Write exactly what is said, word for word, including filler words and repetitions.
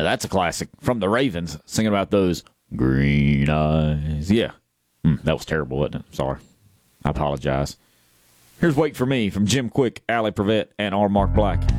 that's a classic from the Ravens, singing about those green eyes. Yeah. Mm, that was terrible, wasn't it? Sorry. I apologize. Here's Wait for Me from Jim Quick, Allie Prevette, and R. Mark Black.